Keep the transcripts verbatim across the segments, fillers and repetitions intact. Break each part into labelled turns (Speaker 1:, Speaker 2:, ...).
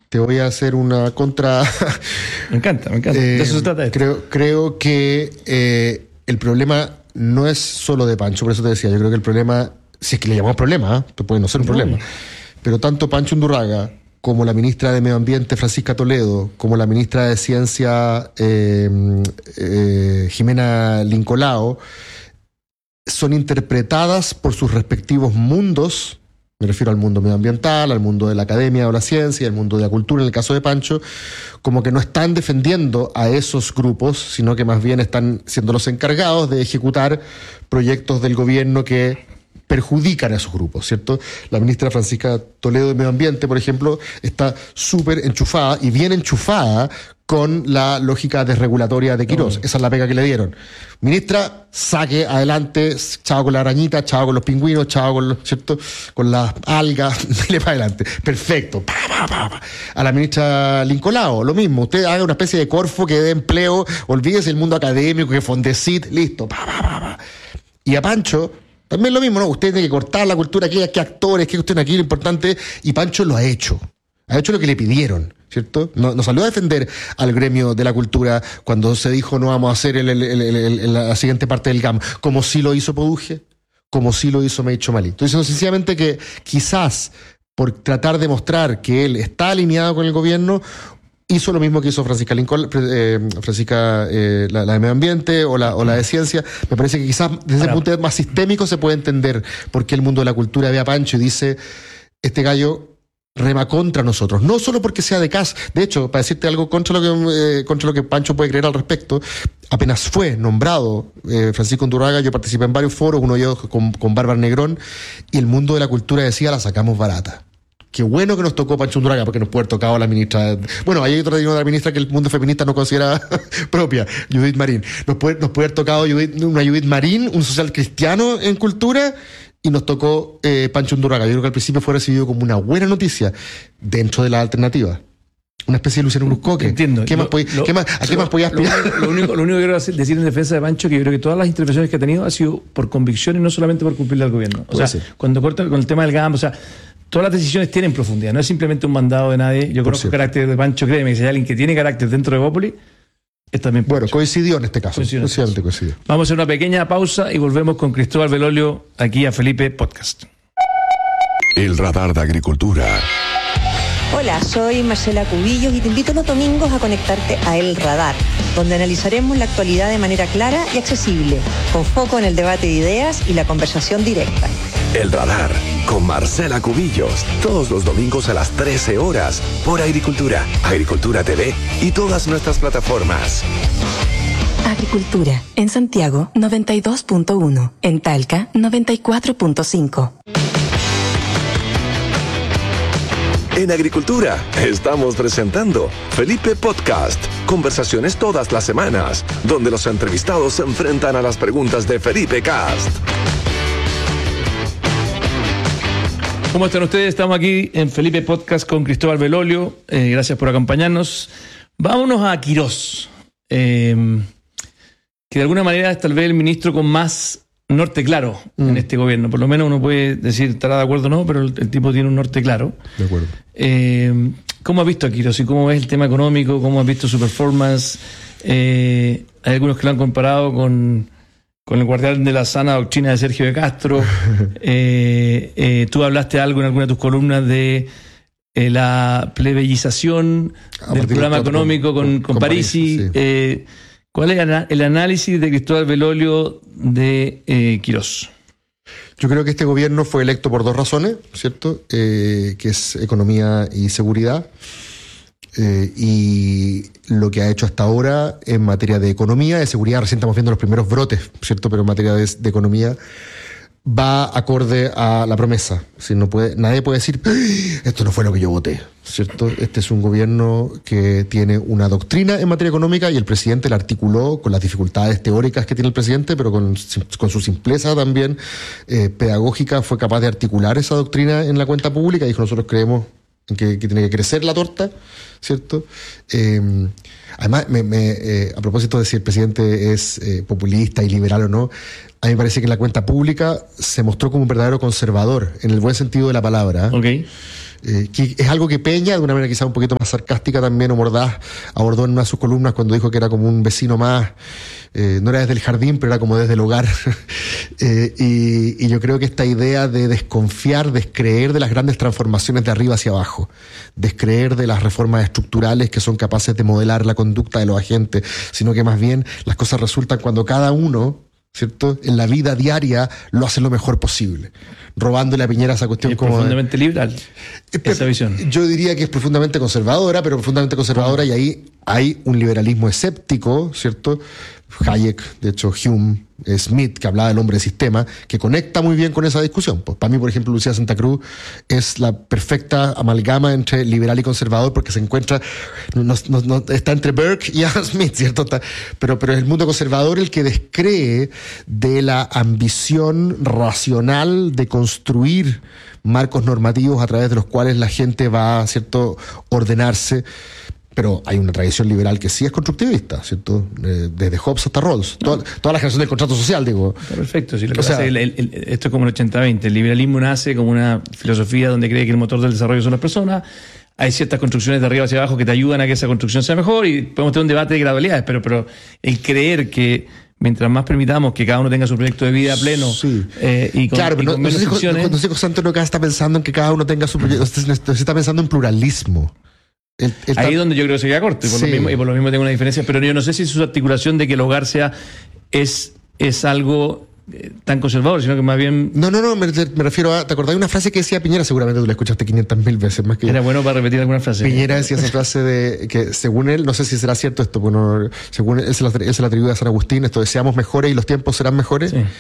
Speaker 1: te voy a hacer una contra...
Speaker 2: Me encanta, me encanta.
Speaker 1: Eh,
Speaker 2: de eso se trata esto.
Speaker 1: Creo, creo que eh, el problema no es solo de Pancho, por eso te decía, yo creo que el problema, si es que le llamamos problema, ¿eh? puede no ser un
Speaker 2: No,
Speaker 1: problema,
Speaker 2: no.
Speaker 1: pero tanto Pancho Undurraga como la ministra de Medio Ambiente, Francisca Toledo, como la ministra de Ciencia, eh, eh, Jimena Lincolao, son interpretadas por sus respectivos mundos. Me refiero al mundo medioambiental, al mundo de la academia o la ciencia, al mundo de la cultura, en el caso de Pancho, como que no están defendiendo a esos grupos, sino que más bien están siendo los encargados de ejecutar proyectos del gobierno que perjudican a esos grupos, ¿cierto? La ministra Francisca Toledo de Medio Ambiente, por ejemplo, está súper enchufada y bien enchufada con la lógica desregulatoria de Quirós. Esa es la pega que le dieron. Ministra, saque adelante, chao con la arañita, chao con los pingüinos, chao con los, ¿cierto? Con las algas, dile para adelante. Perfecto. Pa, pa, pa, pa. A la ministra Lincolao, lo mismo. Usted haga una especie de Corfo que dé empleo, olvídese el mundo académico, que Fondesit, listo. Pa, pa, pa, pa. Y a Pancho, también lo mismo, ¿no? Usted tiene que cortar la cultura, qué, qué actores, qué cuestión aquí, lo importante, y Pancho lo ha hecho. Ha hecho lo que le pidieron, ¿cierto? No, nos salió a defender al gremio de la cultura cuando se dijo no vamos a hacer el, el, el, el, el, la siguiente parte del G A M, como sí lo hizo Poduje, como sí lo hizo Meito Malí. Estoy diciendo sencillamente que quizás por tratar de mostrar que él está alineado con el gobierno, hizo lo mismo que hizo Francisca Lincoln, eh, Francisca, eh, la, la de Medio Ambiente o la, o la de Ciencia. Me parece que quizás desde ese punto de vista más sistémico se puede entender por qué el mundo de la cultura ve a Pancho y dice, este gallo rema contra nosotros, no solo porque sea de C A S. De hecho, para decirte algo contra lo que, eh, contra lo que Pancho puede creer al respecto, apenas fue nombrado eh, Francisco Undurraga, yo participé en varios foros, uno de ellos con, con Bárbara Negrón, y el mundo de la cultura decía, la sacamos barata. Qué bueno que nos tocó Pancho Undurraga, porque nos puede haber tocado a la ministra. Bueno, hay otra de la ministra que el mundo feminista no considera propia, Judith Marín. Nos puede, nos puede haber tocado Judith, una Judith Marín, un social cristiano en cultura, y nos tocó eh, Pancho Undurraga. Yo creo que al principio fue recibido como una buena noticia dentro de la alternativa. Una especie de Luciano Bruscoque.
Speaker 2: Entiendo.
Speaker 1: ¿Qué
Speaker 2: lo,
Speaker 1: más podía,
Speaker 2: lo,
Speaker 1: ¿qué más, ¿A qué
Speaker 2: lo,
Speaker 1: más podía aspirar?
Speaker 2: Lo, lo, único, lo único que quiero decir en defensa de Pancho, que yo creo que todas las intervenciones que ha tenido ha sido por convicción y no solamente por cumplirle al gobierno. O sea, ser. cuando corta con el tema del G A M, o sea, todas las decisiones tienen profundidad, no es simplemente un mandado de nadie. Yo por conozco cierto. el carácter de Pancho, créeme, que si hay alguien que tiene carácter dentro de Evópolis, es también Pancho.
Speaker 1: Bueno, coincidió en este caso.
Speaker 2: Coincidió,
Speaker 1: coincidió. coincidió.
Speaker 2: Vamos a hacer una pequeña pausa y volvemos con Cristóbal Belolio aquí a Felipe Podcast.
Speaker 3: El radar de agricultura.
Speaker 4: Hola, soy Marcela Cubillos y te invito los domingos a conectarte a El Radar, donde analizaremos la actualidad de manera clara y accesible, con foco en el debate de ideas y la conversación directa.
Speaker 3: El Radar, con Marcela Cubillos, todos los domingos a las trece horas, por Agricultura, Agricultura T V y todas nuestras plataformas.
Speaker 5: Agricultura, en Santiago noventa y dos punto uno, en Talca noventa y cuatro punto cinco.
Speaker 3: En Agricultura estamos presentando Felipe Podcast, conversaciones todas las semanas, donde los entrevistados se enfrentan a las preguntas de Felipe Cast.
Speaker 2: ¿Cómo están ustedes? Estamos aquí en Felipe Podcast con Cristóbal Belolio. Eh, gracias por acompañarnos. Vámonos a Quirós, eh, que de alguna manera es tal vez el ministro con más norte claro mm. en este gobierno. Por lo menos uno puede decir, estará de acuerdo o no, pero el, el tipo tiene un norte claro.
Speaker 1: De acuerdo.
Speaker 2: Eh, ¿Cómo has visto a Quirós y cómo ves el tema económico? ¿Cómo has visto su performance? Eh, hay algunos que lo han comparado con, con el guardián de la sana doctrina de Sergio de Castro. eh, eh, tú hablaste algo en alguna de tus columnas de eh, la plebeyización a del programa económico con, con, con, con Parisi. Parisi sí. eh, ¿Cuál es el análisis de Cristóbal Belolio de eh, Quirós?
Speaker 1: Yo creo que este gobierno fue electo por dos razones, ¿cierto? Eh, que es economía y seguridad. Eh, y lo que ha hecho hasta ahora en materia de economía, de seguridad, recién estamos viendo los primeros brotes, ¿cierto? Pero en materia de, de economía va acorde a la promesa. Si no puede, nadie puede decir, esto no fue lo que yo voté, ¿cierto? Este es un gobierno que tiene una doctrina en materia económica y el presidente la articuló con las dificultades teóricas que tiene el presidente, pero con, con su simpleza también eh, pedagógica fue capaz de articular esa doctrina en la cuenta pública. Dijo, nosotros creemos en que, que tiene que crecer la torta, ¿cierto? Eh, además, me, me, eh, a propósito de si el presidente es eh, populista y liberal o no, a mí me parece que en la cuenta pública se mostró como un verdadero conservador, en el buen sentido de la palabra.
Speaker 2: Okay.
Speaker 1: eh, que es algo que Peña, de una manera quizá un poquito más sarcástica también, o mordaz, abordó en una de sus columnas cuando dijo que era como un vecino más, eh, no era desde el jardín, pero era como desde el hogar. eh, y, y yo creo que esta idea de desconfiar, descreer de las grandes transformaciones de arriba hacia abajo, descreer de las reformas estructurales que son capaces de modelar la conducta de los agentes, sino que más bien las cosas resultan cuando cada uno, ¿cierto?, en la vida diaria lo hace lo mejor posible, robándole a Piñera esa cuestión
Speaker 2: es
Speaker 1: como
Speaker 2: profundamente
Speaker 1: de,
Speaker 2: liberal esa visión.
Speaker 1: Yo diría que es profundamente conservadora, pero profundamente conservadora, y ahí hay un liberalismo escéptico, ¿cierto? Hayek, de hecho Hume, Smith, que hablaba del hombre de sistema, que conecta muy bien con esa discusión. Pues para mí, por ejemplo, Lucía Santa Cruz es la perfecta amalgama entre liberal y conservador, porque se encuentra, no, no, no, está entre Burke y Adam Smith, ¿cierto? Está, pero, pero es el mundo conservador el que descree de la ambición racional de construir marcos normativos a través de los cuales la gente va, ¿cierto?, ordenarse. Pero hay una tradición liberal que sí es constructivista, ¿cierto? Eh, desde Hobbes hasta Rawls. No. Toda, toda la generación del contrato social, digo.
Speaker 2: Perfecto. Sí, lo que
Speaker 1: o
Speaker 2: pasa
Speaker 1: sea,
Speaker 2: es el, el, el, esto es como el ochenta veinte. El liberalismo nace como una filosofía donde cree que el motor del desarrollo son las personas. Hay ciertas construcciones de arriba hacia abajo que te ayudan a que esa construcción sea mejor, y podemos tener un debate de gradualidades, pero, pero el creer que mientras más permitamos que cada uno tenga su proyecto de vida pleno,
Speaker 1: sí.
Speaker 2: eh, y con,
Speaker 1: claro, pero
Speaker 2: y con
Speaker 1: no,
Speaker 2: menos
Speaker 1: no,
Speaker 2: fricciones...
Speaker 1: Cuando José Santo no está pensando en que cada uno tenga su proyecto, se está pensando en pluralismo. El, el
Speaker 2: Ahí es
Speaker 1: tam-
Speaker 2: donde yo creo que se queda corto, y por,
Speaker 1: sí.
Speaker 2: lo mismo, y por lo mismo tengo una diferencia, pero yo no sé si su articulación de que el hogar sea es, es algo eh, tan conservador, sino que más bien...
Speaker 1: No, no, no, me, me refiero a... ¿Te acordás de una frase que decía Piñera? Seguramente tú la escuchaste quinientas mil veces más que
Speaker 2: Era
Speaker 1: yo.
Speaker 2: bueno para repetir alguna frase.
Speaker 1: Piñera decía esa frase de que, según él, no sé si será cierto esto, bueno, según él se la, él se la atribuye a San Agustín, esto de seamos mejores y los tiempos serán mejores.
Speaker 2: Sí.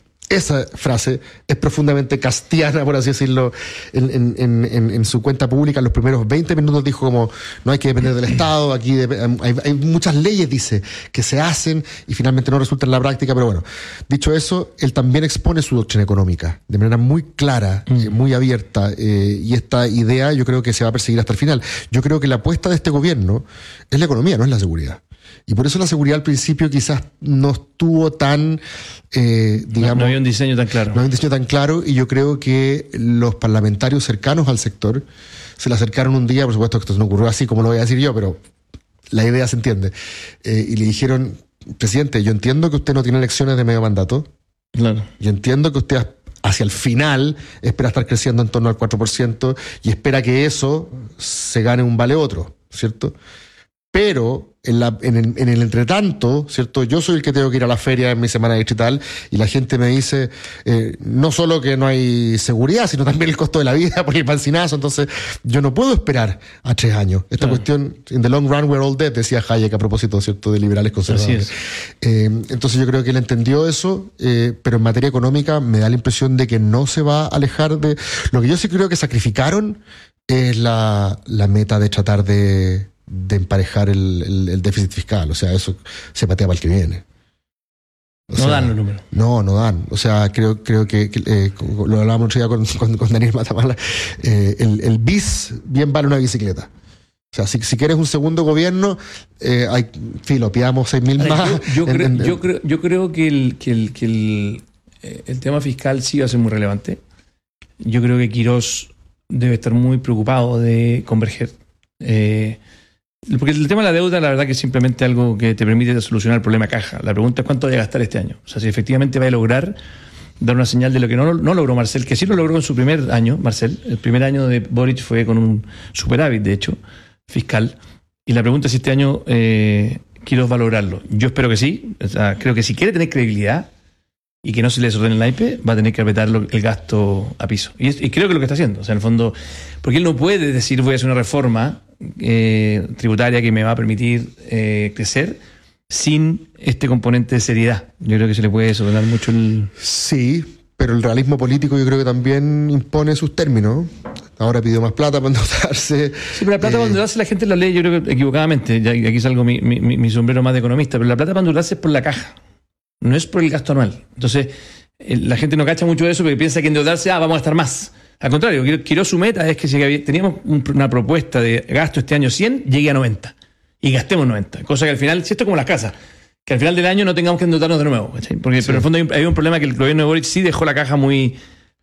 Speaker 1: Esa frase es profundamente castiana, por así decirlo, en, en, en, en su cuenta pública. En los primeros veinte minutos dijo como no hay que depender del Estado, aquí de, hay, hay muchas leyes, dice, que se hacen y finalmente no resultan en la práctica. Pero bueno, dicho eso, él también expone su doctrina económica de manera muy clara, mm. eh, muy abierta, eh, y esta idea yo creo que se va a perseguir hasta el final. Yo creo que la apuesta de este gobierno es la economía, no es la seguridad. Y por eso la seguridad al principio quizás no estuvo tan, eh, digamos...
Speaker 2: No, no había un diseño tan claro.
Speaker 1: No había un diseño tan claro, y yo creo que los parlamentarios cercanos al sector se le acercaron un día, por supuesto que esto no ocurrió así como lo voy a decir yo, pero la idea se entiende. Eh, y le dijeron, presidente, yo entiendo que usted no tiene elecciones de medio mandato.
Speaker 2: Claro.
Speaker 1: Yo entiendo que usted hacia el final espera estar creciendo en torno al cuatro por ciento y espera que eso se gane un vale otro, ¿cierto? Pero en, la, en, el, en el entretanto, ¿cierto? Yo soy el que tengo que ir a la feria en mi semana digital y la gente me dice eh, no solo que no hay seguridad, sino también el costo de la vida por el pancinazo. Entonces, yo no puedo esperar a tres años. Esta claro. cuestión, in the long run we're all dead, decía Hayek a propósito, ¿cierto?, de liberales conservadores. Eh, entonces, yo creo que él entendió eso, eh, pero en materia económica me da la impresión de que no se va a alejar de... Lo que yo sí creo que sacrificaron es la, la meta de tratar de... de emparejar el, el, el déficit fiscal. O sea, eso se patea para el que viene. O
Speaker 2: no
Speaker 1: sea,
Speaker 2: dan los números.
Speaker 1: No, no dan. O sea, creo, creo que, que eh, lo hablábamos otro día con, con, con Daniel Matamala, eh, el, el bis bien vale una bicicleta. O sea, si, si quieres un segundo gobierno, eh, hay, filo, pidamos seis mil más.
Speaker 2: Yo, yo,
Speaker 1: en,
Speaker 2: creo,
Speaker 1: en,
Speaker 2: yo, creo, yo creo que, el, que, el, que el, el tema fiscal sí va a ser muy relevante. Yo creo que Quirós debe estar muy preocupado de converger. Eh, Porque el tema de la deuda, la verdad que es simplemente algo que te permite solucionar el problema caja. La pregunta es cuánto vaya a gastar este año. O sea, si efectivamente va a lograr dar una señal de lo que no, no logró Marcel, que sí lo logró en su primer año, Marcel. El primer año de Boric fue con un superávit, de hecho, fiscal. Y la pregunta es si este año eh, Quirós va a lograrlo. Yo espero que sí. O sea, creo que si quiere tener credibilidad y que no se le desordene el naipe, va a tener que apretar lo, el gasto a piso. Y, es, y creo que es lo que está haciendo. O sea, en el fondo, porque él no puede decir voy a hacer una reforma Eh, tributaria que me va a permitir eh, crecer sin este componente de seriedad. Yo creo que se le puede desordenar mucho el...
Speaker 1: Sí, pero el realismo político yo creo que también impone sus términos. Ahora pidió más plata para endeudarse.
Speaker 2: Sí, pero la plata eh... para endeudarse la gente la lee, yo creo que equivocadamente. Ya, aquí salgo mi, mi, mi sombrero más de economista, pero la plata para endeudarse es por la caja, no es por el gasto anual. Entonces, eh, la gente no cacha mucho de eso porque piensa que endeudarse, ah, vamos a estar más. Al contrario, Quirós su meta es que si teníamos una propuesta de gasto este año cien, llegue a noventa. Y gastemos noventa. Cosa que al final, si esto es como las casas, que al final del año no tengamos que endeudarnos de nuevo. ¿Cachai? Porque, sí. Pero en el fondo hay un, hay un problema que el gobierno de Boric sí dejó la caja muy,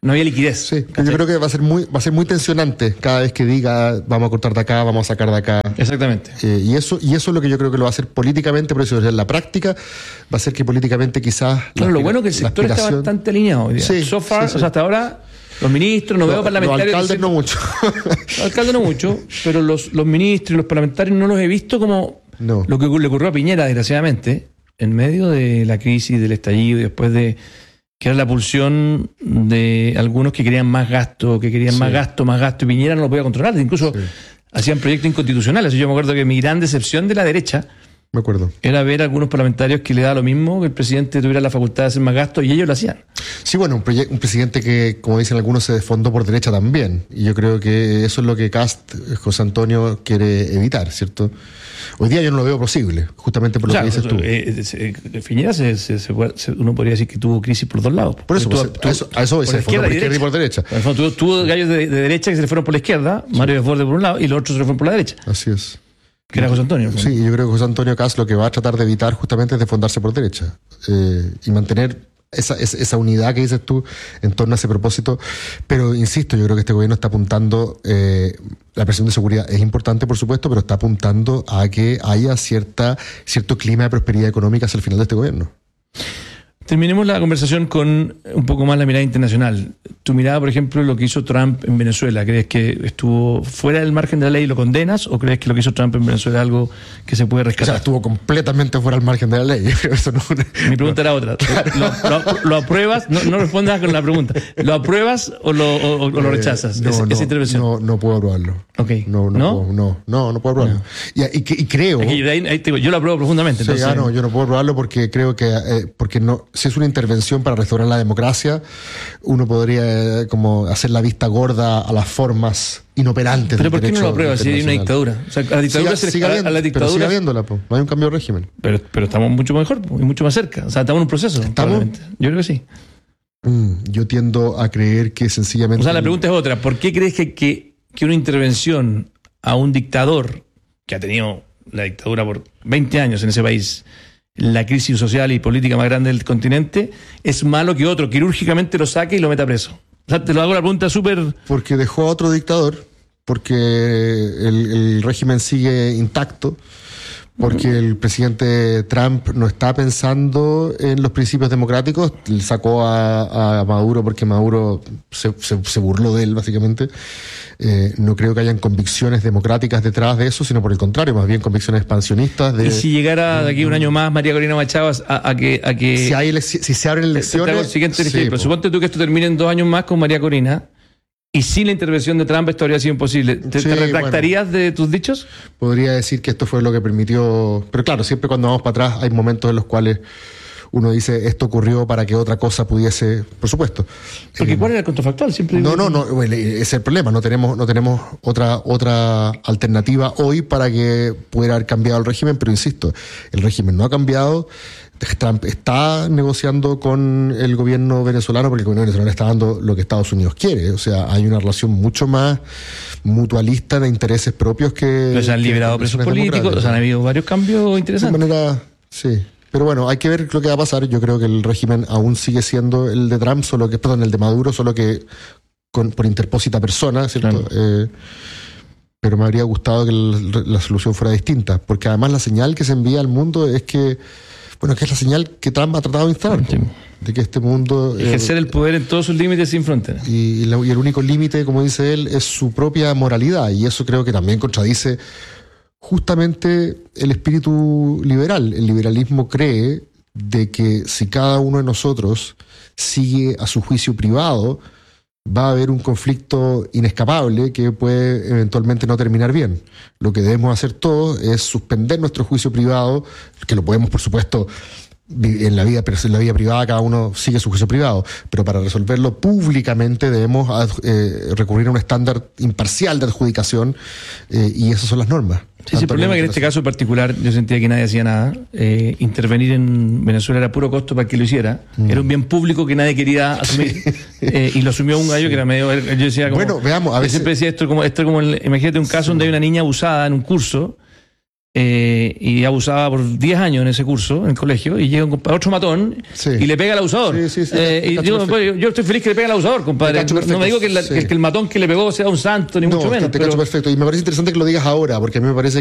Speaker 2: no había liquidez.
Speaker 1: Sí, yo creo que va a ser muy, va a ser muy tensionante cada vez que diga vamos a cortar de acá, vamos a sacar de acá.
Speaker 2: Exactamente.
Speaker 1: Eh, y eso, y eso es lo que yo creo que lo va a hacer políticamente, por eso en la práctica va a ser que políticamente quizás.
Speaker 2: Claro, lo bueno es que el sector está bastante alineado hoy día.
Speaker 1: Sí,
Speaker 2: so far,
Speaker 1: sí, sí.
Speaker 2: O sea, hasta ahora, los ministros, no, no veo parlamentarios.
Speaker 1: Los alcaldes no mucho.
Speaker 2: Los alcaldes no mucho, pero los, los ministros y los parlamentarios no los he visto como
Speaker 1: no.
Speaker 2: Lo que le ocurrió a Piñera, desgraciadamente, en medio de la crisis, del estallido y después de que era la pulsión de algunos que querían más gasto, que querían sí. más gasto, más gasto, y Piñera no lo podía controlar, incluso sí. hacían proyectos inconstitucionales. Yo me acuerdo que mi gran decepción de la derecha
Speaker 1: me acuerdo.
Speaker 2: era ver a algunos parlamentarios que le da lo mismo que el presidente tuviera la facultad de hacer más gasto, y ellos lo hacían.
Speaker 1: Sí, bueno, un, un presidente que, como dicen algunos, se desfondó por derecha también, y yo creo que eso es lo que Kast, José Antonio, quiere evitar, ¿cierto? Hoy día yo no lo veo posible, justamente por lo o sea, que dices tú.
Speaker 2: Eh, eh, Piñera, se, se, se, se, uno podría decir que tuvo crisis por dos lados.
Speaker 1: Por eso, pues, tú, a, eso a eso se desfondó por izquierda y por derecha.
Speaker 2: Tuvo, tuvo gallos de, de derecha que se le fueron por la izquierda, sí. Mario Desbordes por un lado, y los otros se le fueron por la derecha.
Speaker 1: Así es.
Speaker 2: Que era José Antonio. ¿no?
Speaker 1: Sí, yo creo que José Antonio Kast lo que va a tratar de evitar justamente es desfondarse por derecha eh, y mantener esa, esa, esa unidad que dices tú en torno a ese propósito. Pero insisto, yo creo que este gobierno está apuntando, eh, la presión de seguridad es importante, por supuesto, pero está apuntando a que haya cierta cierto clima de prosperidad económica hacia el final de este gobierno.
Speaker 2: Terminemos la conversación con un poco más la mirada internacional. Tu mirada, por ejemplo, lo que hizo Trump en Venezuela, ¿crees que estuvo fuera del margen de la ley y lo condenas? ¿O crees que lo que hizo Trump en Venezuela es algo que se puede rescatar?
Speaker 1: O sea, estuvo completamente fuera del margen de la ley. Eso no...
Speaker 2: Mi pregunta era otra. Claro. ¿Lo, lo, ¿Lo apruebas? No, no respondas con la pregunta. ¿Lo apruebas o lo, o, o lo rechazas?
Speaker 1: Eh, no,
Speaker 2: esa,
Speaker 1: no,
Speaker 2: esa intervención.
Speaker 1: No, no puedo aprobarlo.
Speaker 2: Okay.
Speaker 1: No, no,
Speaker 2: ¿No?
Speaker 1: Puedo, no, no, no puedo aprobarlo. No. Y, y, y creo...
Speaker 2: Aquí, ahí, ahí te digo, yo lo apruebo profundamente.
Speaker 1: Sí,
Speaker 2: entonces...
Speaker 1: ah, no, yo no puedo aprobarlo porque creo que eh, porque no, si es una intervención para restaurar la democracia, uno podría eh, como hacer la vista gorda a las formas inoperantes.
Speaker 2: ¿Pero por qué no lo apruebas si hay una dictadura? O sea, a la dictadura
Speaker 1: siga,
Speaker 2: se
Speaker 1: siga
Speaker 2: le,
Speaker 1: viendo,
Speaker 2: a la dictadura...
Speaker 1: Pero siga viéndola, po. No hay un cambio de régimen.
Speaker 2: Pero, pero estamos mucho mejor y mucho más cerca. O sea, estamos en un proceso.
Speaker 1: ¿Estamos?
Speaker 2: Yo creo que sí.
Speaker 1: Mm, yo tiendo a creer que sencillamente...
Speaker 2: O sea, la pregunta es otra. ¿Por qué crees que, que, que una intervención a un dictador que ha tenido la dictadura por veinte años en ese país, la crisis social y política más grande del continente, es malo que otro quirúrgicamente lo saque y lo meta preso? O sea, te lo hago la pregunta súper...
Speaker 1: Porque dejó a otro dictador, porque el, el régimen sigue intacto, porque el presidente Trump no está pensando en los principios democráticos, le sacó a, a Maduro porque Maduro se, se, se burló de él, básicamente. Eh, no creo que hayan convicciones democráticas detrás de eso, sino por el contrario, más bien convicciones expansionistas. De,
Speaker 2: ¿Y si llegara de aquí un año más María Corina Machado a, a que... A que
Speaker 1: si, hay elec- si se abren elecciones...
Speaker 2: El siguiente
Speaker 1: sí,
Speaker 2: ejemplo.
Speaker 1: po.
Speaker 2: Suponte tú que esto termine en dos años más con María Corina, y sin la intervención de Trump esto habría sido imposible. ¿Te,
Speaker 1: Sí,
Speaker 2: te retractarías
Speaker 1: bueno.
Speaker 2: de tus dichos?
Speaker 1: Podría decir que esto fue lo que permitió... Pero claro, siempre cuando vamos para atrás hay momentos en los cuales uno dice esto ocurrió para que otra cosa pudiese... Por supuesto.
Speaker 2: Porque
Speaker 1: Eh,
Speaker 2: ¿cuál era el contrafactual? Siempre
Speaker 1: No, no, no, bueno, ese es el problema. No tenemos, no tenemos otra, otra alternativa hoy para que pudiera haber cambiado el régimen, pero insisto, el régimen no ha cambiado. Trump está negociando con el gobierno venezolano porque el gobierno venezolano está dando lo que Estados Unidos quiere. O sea, hay una relación mucho más mutualista de intereses propios que...
Speaker 2: Pero se han liberado presos políticos, o sea, han habido varios cambios interesantes.
Speaker 1: De manera, sí. Pero bueno, hay que ver lo que va a pasar. Yo creo que el régimen aún sigue siendo el de Trump, solo que, perdón, el de Maduro, solo que con, por interpósita persona, ¿cierto?
Speaker 2: Claro.
Speaker 1: Eh, pero me habría gustado que el, la solución fuera distinta, porque además la señal que se envía al mundo es que, bueno, que es la señal que Trump ha tratado de instalar,
Speaker 2: Sí.
Speaker 1: de que este mundo...
Speaker 2: Ejercer
Speaker 1: eh,
Speaker 2: el poder en todos sus límites sin fronteras.
Speaker 1: y, y, la- y el único límite, como dice él, es su propia moralidad, y eso creo que también contradice justamente el espíritu liberal. El liberalismo cree de que si cada uno de nosotros sigue a su juicio privado, va a haber un conflicto inescapable que puede eventualmente no terminar bien. Lo que debemos hacer todos es suspender nuestro juicio privado, que lo podemos, por supuesto, vi- en la vida, pero en la vida privada cada uno sigue su juicio privado, pero para resolverlo públicamente debemos ad- eh, recurrir a un estándar imparcial de adjudicación, eh, y esas son las normas.
Speaker 2: Sí, sí, el
Speaker 1: Tanto
Speaker 2: problema es que en este caso particular yo sentía que nadie hacía nada. Eh, intervenir en Venezuela era puro costo para que lo hiciera.
Speaker 1: Mm.
Speaker 2: Era un bien público que nadie quería asumir. Eh, y lo asumió un gallo que era medio... Yo decía como,
Speaker 1: Bueno, veamos, a
Speaker 2: yo
Speaker 1: veces-
Speaker 2: siempre decía esto como, esto como el- imagínate un caso donde hay una niña abusada en un curso eh, y abusaba por diez años en ese curso, en el colegio, y llega un compadre, otro matón,
Speaker 1: Sí.
Speaker 2: y le pega al abusador.
Speaker 1: Sí, sí, sí,
Speaker 2: Eh,
Speaker 1: te
Speaker 2: y
Speaker 1: cacho
Speaker 2: yo,
Speaker 1: perfecto.
Speaker 2: yo- yo estoy feliz que le pegue al abusador, compadre.
Speaker 1: Te cacho
Speaker 2: No, no me
Speaker 1: perfecto,
Speaker 2: digo que, la-
Speaker 1: sí.
Speaker 2: que- que el matón que le pegó sea un santo, ni
Speaker 1: No,
Speaker 2: mucho
Speaker 1: te-
Speaker 2: menos.
Speaker 1: te cacho
Speaker 2: pero-
Speaker 1: perfecto. Y me parece interesante que lo digas ahora, porque a mí me parece